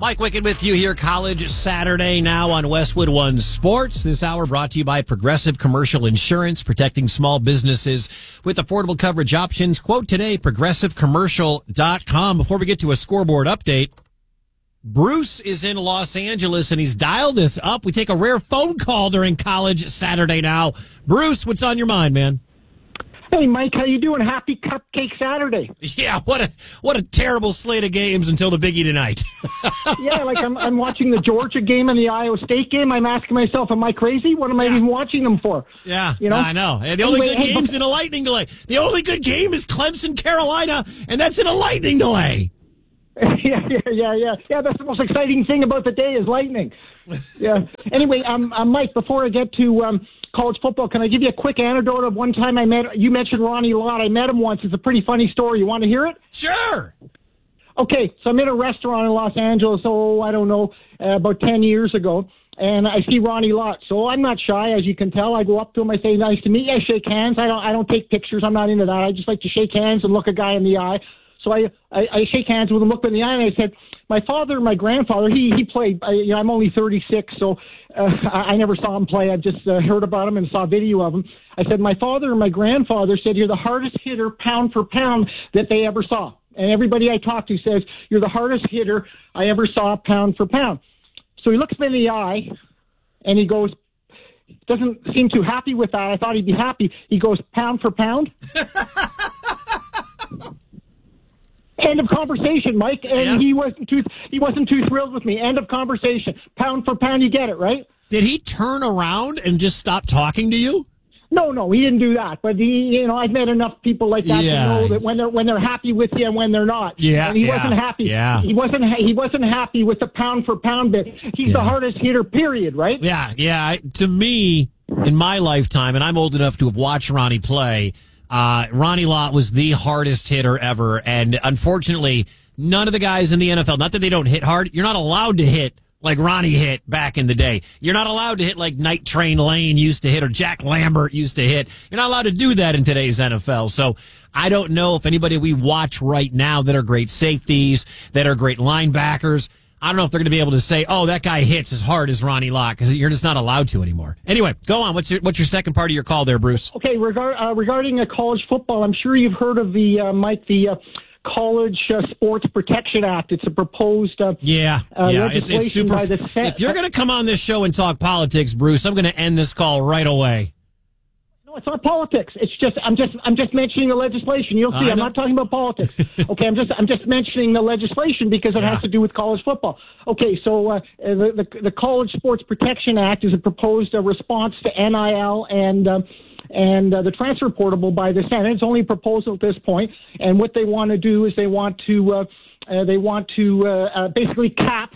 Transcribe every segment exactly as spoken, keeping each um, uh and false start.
Mike Wicked with you here, College Saturday now on Westwood One Sports. This hour brought to you by Progressive Commercial Insurance, protecting small businesses with affordable coverage options. Quote today, progressive commercial dot com. Before we get to a scoreboard update, Bruce is in Los Angeles and he's dialed us up. We take a rare phone call during College Saturday now. Bruce, what's on your mind, man? Hey, Mike, how you doing? Happy Cupcake Saturday. Yeah, what a what a terrible slate of games until the biggie tonight. Yeah, like I'm I'm watching the Georgia game and the Iowa State game. I'm asking myself, am I crazy? What am I Yeah. even watching them for? Yeah, you know, I know. And the only Anyway, good hey, game's but- in a lightning delay. The only good game is Clemson, Carolina, and that's in a lightning delay. yeah, yeah, yeah, yeah. Yeah, that's the most exciting thing about the day is lightning. Yeah. Anyway, um, uh, Mike, before I get to um, college football, can I give you a quick anecdote of one time I met, you mentioned Ronnie Lott. I met him once. It's a pretty funny story. You want to hear it? Sure. Okay, so I'm in a restaurant in Los Angeles, oh, I don't know, uh, about ten years ago, and I see Ronnie Lott. So I'm not shy, as you can tell. I go up to him, I say, nice to meet you, I shake hands. I don't I don't take pictures. I'm not into that. I just like to shake hands and look a guy in the eye. So I, I, I shake hands with him, look him in the eye, and I said, my father and my grandfather, he he played, I, you know, I'm only thirty-six, so uh, I, I never saw him play. I've just uh, heard about him and saw video of him. I said, my father and my grandfather said, you're the hardest hitter pound for pound that they ever saw. And everybody I talk to says, you're the hardest hitter I ever saw pound for pound. So he looks me in the eye, and he goes, doesn't seem too happy with that. I thought he'd be happy. He goes, pound for pound? End of conversation, Mike. And Yeah. he wasn't too he wasn't too thrilled with me. End of conversation. Pound for pound, you get it, right? Did he turn around and just stop talking to you? No, no, he didn't do that. But he, you know, I've met enough people like that Yeah. to know that when they're when they're happy with you and when they're not. Yeah, and he yeah, wasn't happy. yeah. he wasn't ha- he wasn't happy with the pound for pound bit. He's Yeah. the hardest hitter, period. Right? Yeah, yeah. I- To me, in my lifetime, and I'm old enough to have watched Ronnie play, uh, Ronnie Lott was the hardest hitter ever. And unfortunately, none of the guys in the N F L, not that they don't hit hard, you're not allowed to hit like Ronnie hit back in the day. You're not allowed to hit like Night Train Lane used to hit or Jack Lambert used to hit. You're not allowed to do that in today's N F L. So I don't know if anybody we watch right now that are great safeties, that are great linebackers, I don't know if they're going to be able to say, oh, that guy hits as hard as Ronnie Lott, because you're just not allowed to anymore. Anyway, go on. What's your, what's your second part of your call there, Bruce? Okay. Regard, uh, regarding uh, college football, I'm sure you've heard of the uh, Mike the. Uh, College uh, Sports Protection Act. It's a proposed uh, Yeah, uh, yeah. It's, legislation it's super. by the Senate. If you're going to come on this show and talk politics, Bruce, I'm going to end this call right away. No, it's not politics. It's just I'm just I'm just mentioning the legislation. You'll see. I I'm know. not talking about politics. Okay, I'm just I'm just mentioning the legislation because it Yeah. has to do with college football. Okay, so uh, the, the the College Sports Protection Act is a proposed uh, response to N I L and. Uh, and uh, the transfer portable by the Senate. It's only a proposal at this point, and what they want to do is they want to uh, uh, they want to uh, uh, basically cap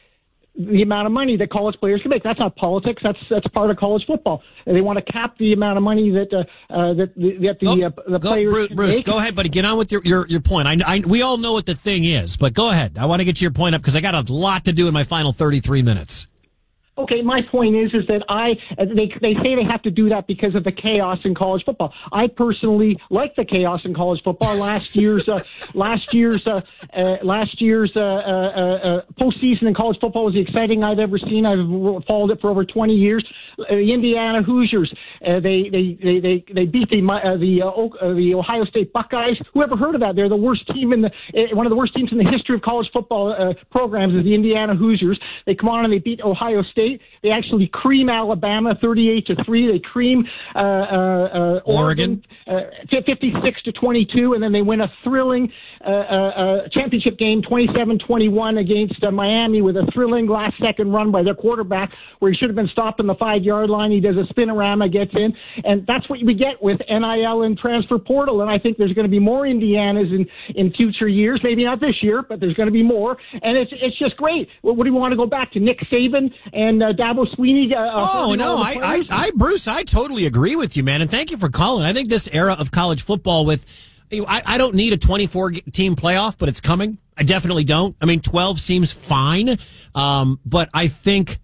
the amount of money that college players can make. That's not politics. That's that's part of college football. And they want to cap the amount of money that uh, uh, that the, that the Go, uh, the go, players Bruce, can Bruce make. go ahead, buddy. Get on with your, your, your point. I, I, we all know what the thing is, but go ahead. I want to get your point up because I got a lot to do in my final thirty-three minutes. Okay, my point is is that I they they say they have to do that because of the chaos in college football. I personally like the chaos in college football. Last year's uh, last year's uh, uh, last year's uh, uh, uh, postseason in college football was the exciting I've ever seen. I've followed it for over twenty years. Uh, the Indiana Hoosiers uh, they, they they they they beat the uh, the uh, Oak, uh, the Ohio State Buckeyes. Who ever heard of that? They're the worst team in the uh, one of the worst teams in the history of college football uh, programs is the Indiana Hoosiers. They come on and they beat Ohio State. They actually cream Alabama thirty-eight to three. They cream uh, uh, uh, Oregon, Oregon. uh, fifty-six to twenty-two, and then they win a thrilling uh, uh, uh, championship game, twenty-seven twenty-one against uh, Miami with a thrilling last-second run by their quarterback where he should have been stopped on the five-yard line. He does a spinorama, gets in, and that's what we get with N I L and transfer portal. And I think there's going to be more Indianas in, in future years. Maybe not this year, but there's going to be more, and it's it's just great. What, what do you want to go back to? Nick Saban and uh, Dabo Sweeney? Uh, Oh, no, I, I, I, Bruce, I totally agree with you, man. And thank you for calling. I think this era of college football with, I, I don't need a twenty-four team playoff, but it's coming. I definitely don't. I mean, twelve seems fine. Um, but I think,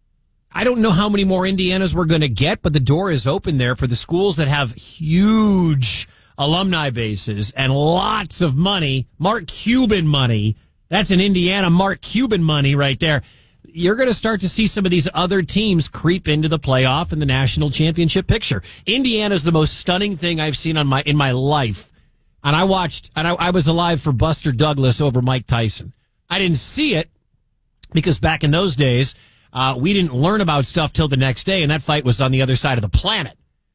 I don't know how many more Indianas we're going to get, but the door is open there for the schools that have huge alumni bases and lots of money, Mark Cuban money, That's an Indiana Mark Cuban money right there. You're going to start to see some of these other teams creep into the playoff and the national championship picture. Indiana is the most stunning thing I've seen on my in my life. And I watched, and I, I was alive for Buster Douglas over Mike Tyson. I didn't see it because back in those days, uh, we didn't learn about stuff till the next day, and that fight was on the other side of the planet.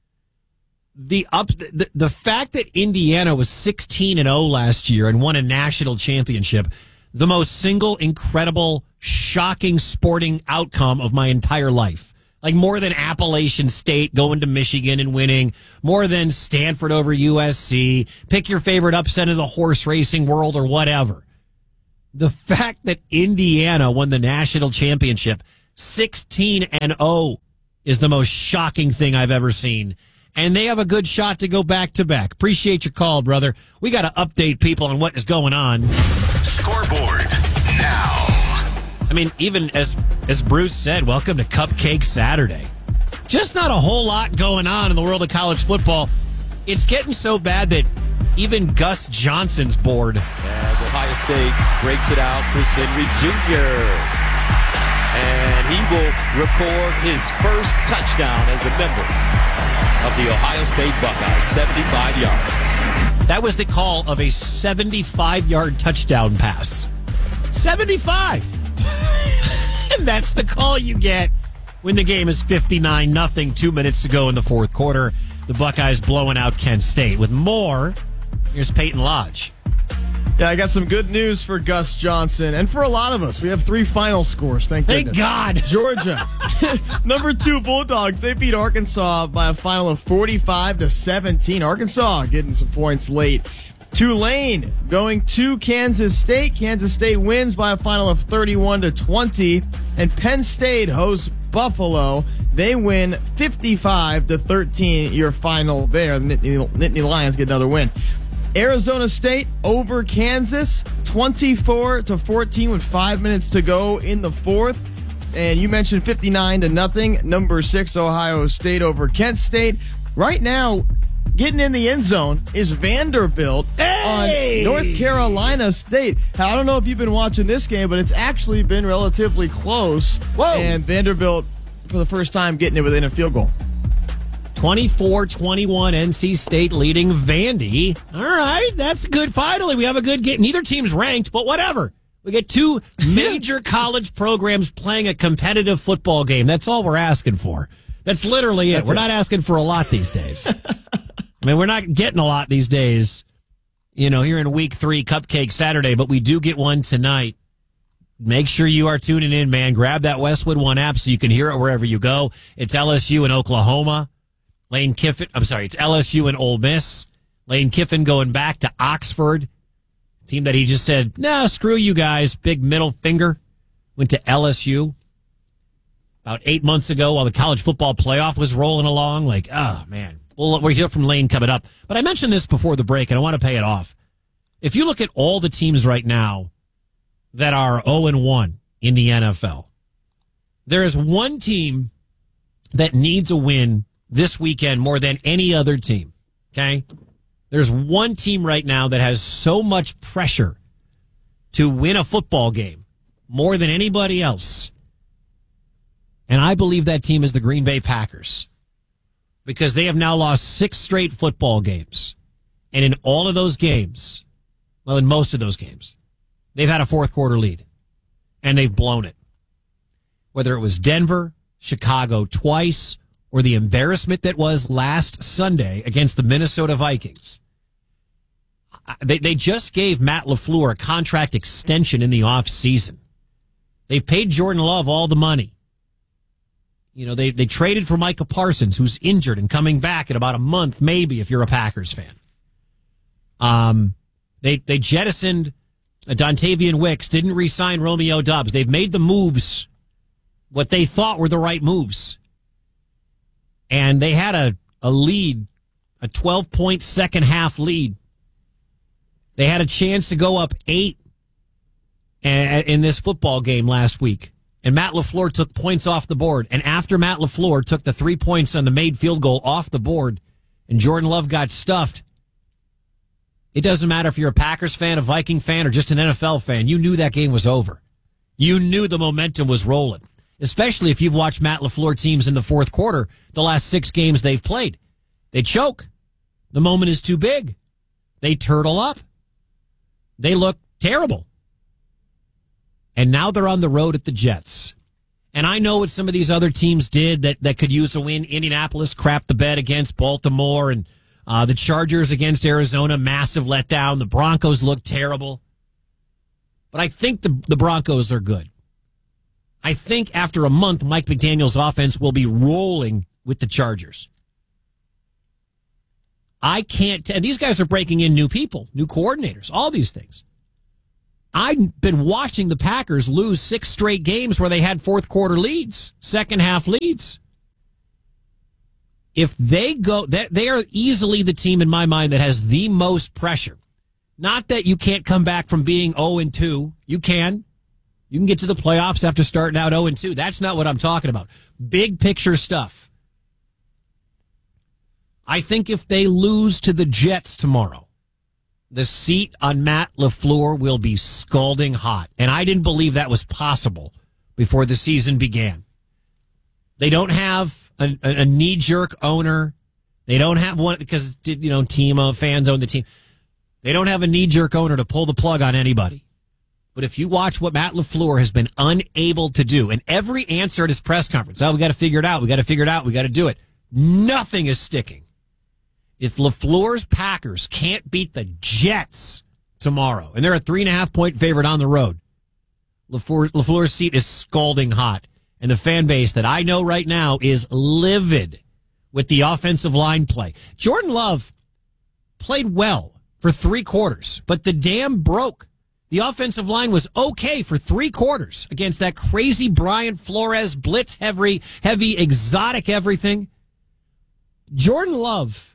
The up the, the fact that Indiana was sixteen and oh last year and won a national championship, the most single, incredible, shocking sporting outcome of my entire life. Like more than Appalachian State going to Michigan and winning, more than Stanford over U S C, pick your favorite upset of the horse racing world or whatever. The fact that Indiana won the national championship sixteen and oh is the most shocking thing I've ever seen. And they have a good shot to go back to back. Appreciate your call, brother. We got to update people on what is going on. Scoreboard now. I mean, even as as Bruce said, welcome to Cupcake Saturday. Just not a whole lot going on in the world of college football. It's getting so bad that even Gus Johnson's bored. As Ohio State breaks it out, Chris Henry Junior And he will record his first touchdown as a member of the Ohio State Buckeyes, seventy-five yards. That was the call of a seventy-five-yard touchdown pass. seventy-five. And that's the call you get when the game is fifty-nine nothing, two minutes to go in the fourth quarter. The Buckeyes blowing out Kent State. With more, here's Peyton Lodge. Yeah, I got some good news for Gus Johnson, and for a lot of us. We have three final scores, thank Thank goodness. God. Georgia, number two Bulldogs, they beat Arkansas by a final of forty-five to seventeen. Arkansas getting some points late. Tulane going to Kansas State. Kansas State wins by a final of thirty-one to twenty, and Penn State hosts Buffalo. They win fifty-five to thirteen. Your final there. The Nittany, Nittany Lions get another win. Arizona State over Kansas, twenty-four to fourteen with five minutes to go in the fourth. And you mentioned fifty-nine to nothing. Number six Ohio State over Kent State. Right now, getting in the end zone is Vanderbilt Hey! on North Carolina State. Now, I don't know if you've been watching this game, but it's actually been relatively close. Whoa. And Vanderbilt, for the first time, getting it within a field goal. twenty-four twenty-one N C State leading Vandy. All right, that's good. Finally, we have a good game. Neither team's ranked, but whatever. We get two major college programs playing a competitive football game. That's all we're asking for. That's literally it. That's we're it. not asking for a lot these days. I mean, we're not getting a lot these days, you know, here in week three, Cupcake Saturday, but we do get one tonight. Make sure you are tuning in, man. Grab that Westwood One app so you can hear it wherever you go. It's L S U in Oklahoma. Lane Kiffin, I'm sorry, it's L S U and Ole Miss. Lane Kiffin going back to Oxford. Team that he just said, nah, screw you guys. Big middle finger. Went to L S U about eight months ago while the college football playoff was rolling along. Like, oh, man. Well, we'll hear from Lane coming up. But I mentioned this before the break, and I want to pay it off. If you look at all the teams right now that are oh and one in the N F L, there is one team that needs a win this weekend more than any other team, okay? There's one team right now that has so much pressure to win a football game more than anybody else. And I believe that team is the Green Bay Packers because they have now lost six straight football games. And in all of those games, well, in most of those games, they've had a fourth quarter lead and they've blown it. Whether it was Denver, Chicago twice, or the embarrassment that was last Sunday against the Minnesota Vikings. They they just gave Matt LaFleur a contract extension in the offseason. They've paid Jordan Love all the money. You know, they, they traded for Micah Parsons, who's injured and coming back in about a month, maybe, if you're a Packers fan. Um, they, they jettisoned Dontavian Wicks, didn't re-sign Romeo Doubs. They've made the moves, what they thought were the right moves. And they had a, a lead, a twelve-point second-half lead. They had a chance to go up eight in this football game last week. And Matt LaFleur took points off the board. And after Matt LaFleur took the three points on the made field goal off the board and Jordan Love got stuffed, It doesn't matter if you're a Packers fan, a Viking fan, or just an N F L fan. You knew that game was over. You knew the momentum was rolling, especially if you've watched Matt LaFleur teams in the fourth quarter, the last six games they've played. They choke. The moment is too big. They turtle up. They look terrible. And now they're on the road at the Jets. And I know what some of these other teams did that, that could use a win. Indianapolis crapped the bed against Baltimore, and uh, the Chargers against Arizona, massive letdown. The Broncos look terrible. But I think the, the Broncos are good. I think after a month, Mike McDaniel's offense will be rolling with the Chargers. I can't, and these guys are breaking in new people, new coordinators, all these things. I've been watching the Packers lose six straight games where they had fourth quarter leads, second half leads. If they go, they are easily the team in my mind that has the most pressure. Not that you can't come back from being oh and two. You can. You can get to the playoffs after starting out oh and two. That's not what I'm talking about. Big picture stuff. I think if they lose to the Jets tomorrow, the seat on Matt LaFleur will be scalding hot. And I didn't believe that was possible before the season began. They don't have a, a, a knee-jerk owner. They don't have one, because, you know, team uh, fans own the team. They don't have a knee-jerk owner to pull the plug on anybody. But if you watch what Matt LaFleur has been unable to do, and every answer at his press conference, oh, we got to figure it out, we got to figure it out, we got to do it. Nothing is sticking. If LaFleur's Packers can't beat the Jets tomorrow, and they're a three and a half point favorite on the road, LaFleur, LaFleur's seat is scalding hot. And the fan base that I know right now is livid with the offensive line play. Jordan Love played well for three quarters, but the dam broke. The offensive line was okay for three quarters against that crazy Brian Flores blitz heavy, heavy, exotic everything. Jordan Love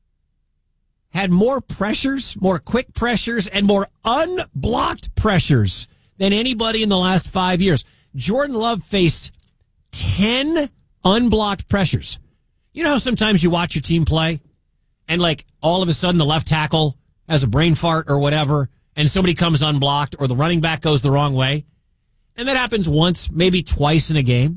had more pressures, more quick pressures, and more unblocked pressures than anybody in the last five years. Jordan Love faced ten unblocked pressures. You know how sometimes you watch your team play, and like all of a sudden the left tackle has a brain fart or whatever, and somebody comes unblocked, or the running back goes the wrong way? And that happens once, maybe twice in a game.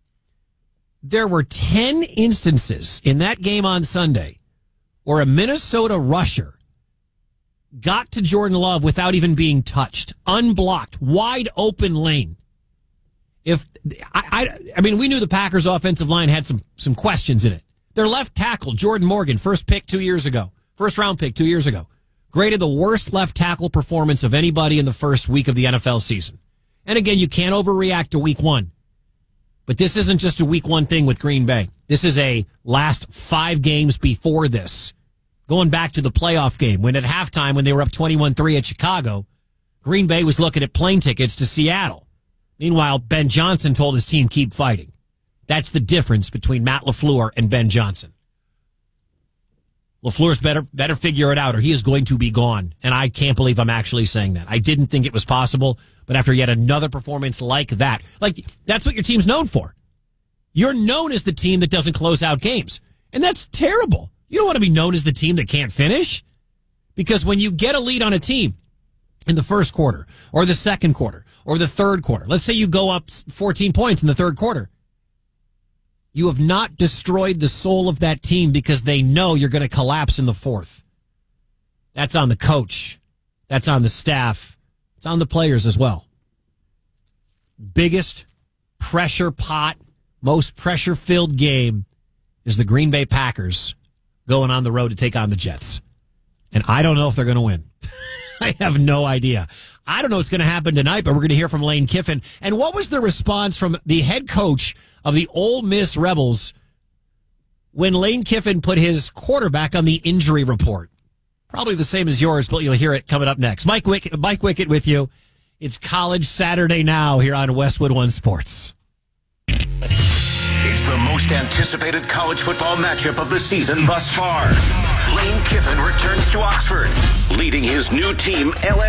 There were ten instances in that game on Sunday where a Minnesota rusher got to Jordan Love without even being touched, unblocked, wide open lane. If I, I, I mean, we knew the Packers' offensive line had some some questions in it. Their left tackle, Jordan Morgan, first pick two years ago, first round pick two years ago, graded the worst left tackle performance of anybody in the first week of the N F L season. And again, you can't overreact to week one. But this isn't just a week one thing with Green Bay. This is a last five games before this. Going back to the playoff game, when at halftime, when they were up twenty-one three at Chicago, Green Bay was looking at plane tickets to Seattle. Meanwhile, Ben Johnson told his team, keep fighting. That's the difference between Matt LaFleur and Ben Johnson. LaFleur's better, better figure it out, or he is going to be gone. And I can't believe I'm actually saying that. I didn't think it was possible, but after yet another performance like that, like, that's what your team's known for. You're known as the team that doesn't close out games. And that's terrible. You don't want to be known as the team that can't finish. Because when you get a lead on a team in the first quarter, or the second quarter, or the third quarter, let's say you go up fourteen points in the third quarter, you have not destroyed the soul of that team because they know you're going to collapse in the fourth. That's on the coach. That's on the staff. It's on the players as well. Biggest pressure pot, most pressure-filled game is the Green Bay Packers going on the road to take on the Jets. And I don't know if they're going to win. I have no idea. I don't know what's going to happen tonight, but we're going to hear from Lane Kiffin. And what was the response from the head coach of the Ole Miss Rebels when Lane Kiffin put his quarterback on the injury report? Probably the same as yours, but you'll hear it coming up next. Mike Wickett, Mike Wickett with you. It's College Saturday now here on Westwood One Sports. It's the most anticipated college football matchup of the season thus far. Lane Kiffin returns to Oxford, leading his new team, L S U.